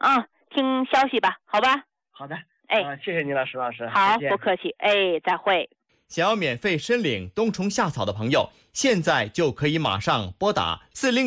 啊，听消息吧，好吧？ 好的， 哎， 谢谢你了，石老师。 好，不客气。哎，再会。 想要免费申领冬虫夏草的朋友，现在就可以马上拨打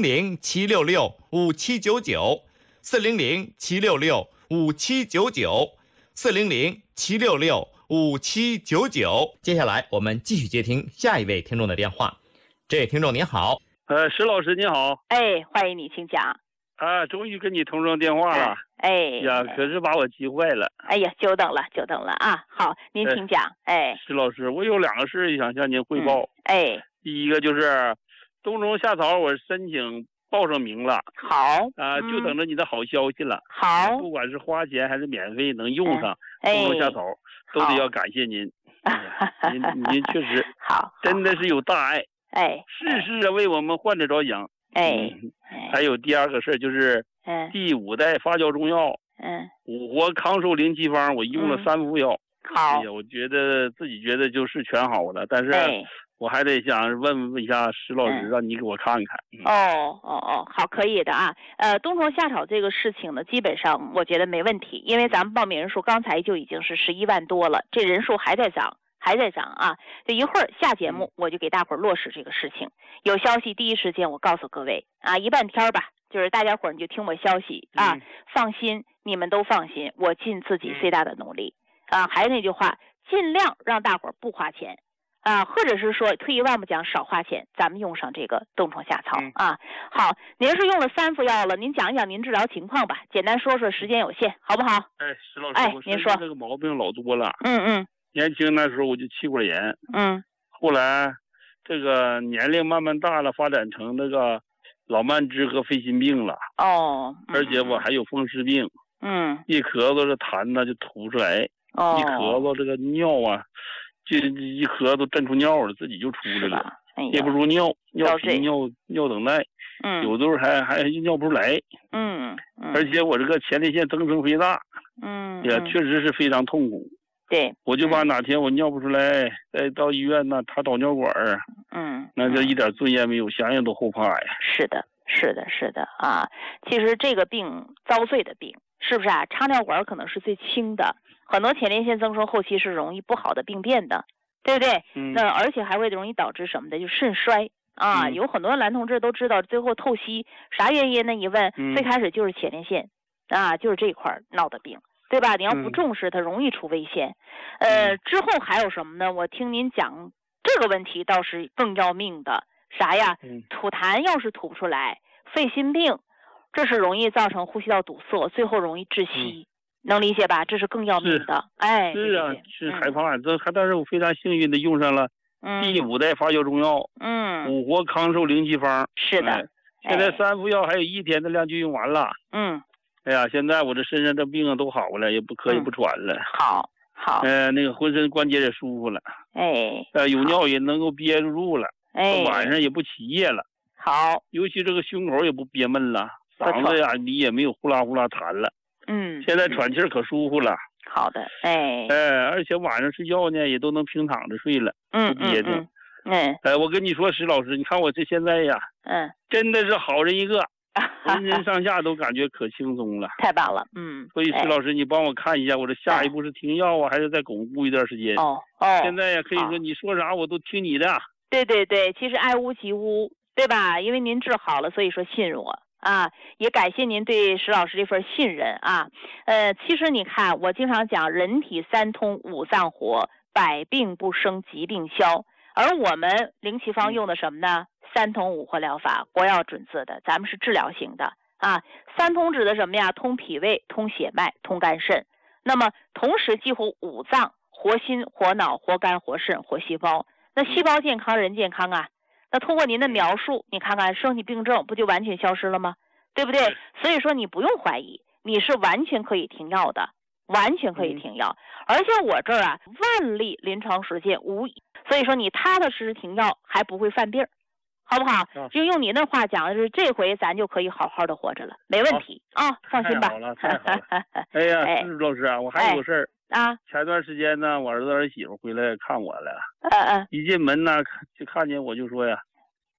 400-766-5799，400-766-5799，400-766-5799。接下来我们继续接听下一位听众的电话。这位听众您好， 石老师你好。 哎，欢迎你，请讲。 终于跟你通上电话了。呀，可是把我急坏了。 哎呀，久等了啊！好，您请讲。 石老师，我有2个事想向您汇报。第一个就是冬虫夏草，我申请报上名了。 好。 就等着你的好消息了。 好。 不管是花钱还是免费能用上冬虫夏草，都得要感谢您。您确实好， 真的是有大爱。事事为我们患者着想。还有第2个事就是第5代发酵中药五活康寿灵气方，我用了3副药。 好， 我自己觉得就是全好了，但是我还得想问一下石老师，让你给我看看。 好，可以的啊。冬虫夏草这个事情呢，基本上我觉得没问题，因为咱们报名人数刚才就已经是11万多了，这人数还在涨啊！这一会儿下节目我就给大伙儿落实这个事情，有消息第一时间我告诉各位啊，一半天吧，就是大家伙儿你就听我消息啊，放心，你们都放心，我尽自己最大的努力啊。还是那句话，尽量让大伙儿不花钱啊，或者是说退一万步讲少花钱，咱们用上这个冬虫夏草啊。好，您是用了3副药了，您讲一讲您治疗情况吧，简单说说，时间有限，好不好？ 石老师， 您说这个毛病老多了。 年轻那时候我就气管炎，后来这个年龄慢慢大了，发展成那个老慢支和肺心病了。而且我还有风湿病。一咳嗽这痰呢就吐出来。一咳嗽这个尿啊，就一咳嗽震出尿了，自己就出来了，憋不住尿频尿等待。有的时候还尿不出来。而且我这个前列腺增生肥大。也确实是非常痛苦。 对， 我就怕哪天我尿不出来，再到医院呢，他导尿管那就一点尊严没有，想想都后怕呀。 是的啊，其实这个病遭罪的病，是不是啊？插尿管可能是最轻的，很多前列腺增生后期是容易不好的病变的，对不对？那而且还会容易导致什么的，就肾衰啊。有很多男同志都知道，最后透析啥原因呢？一问，最开始就是前列腺啊，就是这一块闹的病。对吧？你要不重视它，容易出危险。之后还有什么呢？我听您讲这个问题倒是更要命的，啥呀？吐痰要是吐不出来，肺心病，这是容易造成呼吸道堵塞，最后容易窒息，能理解吧？这是更要命的。 是啊，是害怕。但是我非常幸运的用上了第5代发酵中药，五活康寿灵气方。 是的， 现在3副药还有1天的量就用完了。哎呀，现在我这身上这病都好了，也不咳也不喘了。 好。 那个浑身关节也舒服了。有尿也能够憋住了。晚上也不起夜了。 好。 尤其这个胸口也不憋闷了，嗓子呀你也没有呼啦呼啦痰了。现在喘气可舒服了。 好的。 而且晚上睡觉呢也都能平躺着睡了，不憋着。我跟你说，石老师，你看我这现在呀，真的是好人一个。浑身上下都感觉可轻松了。 太棒了。 所以石老师，你帮我看一下，我这下一步是停药啊，还是再巩固一段时间？现在呀，可以说你说啥我都听你的。 对，其实爱屋及乌，对吧？因为您治好了，所以说信任我啊，也感谢您对石老师这份信任啊。其实你看，我经常讲人体3通5脏活，百病不生，疾病消。而我们灵气方用的什么呢？3通5活疗法，国药准字的，咱们是治疗型的啊。3通指的什么呀？通脾胃，通血脉，通肝肾。那么同时激活5脏，活心、活脑、活肝、活肾、活细胞。那细胞健康，人健康啊。那通过您的描述，你看看身体病症不就完全消失了吗？对不对？所以说你不用怀疑，你是完全可以停药的，完全可以停药。而且我这儿啊，万例临床实践无，所以说你踏踏实实停药，还不会犯病。好不好？就用您的话讲，就是这回咱就可以好好的活着了，没问题啊，放心吧。 太好了。哎呀，石老师啊，我还有个事儿啊。 前段时间呢，我儿子儿媳妇回来看我了。一进门呢，就看见我就说呀，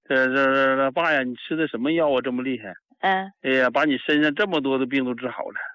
爸呀，你吃的什么药啊，这么厉害？哎呀，把你身上这么多的病都治好了。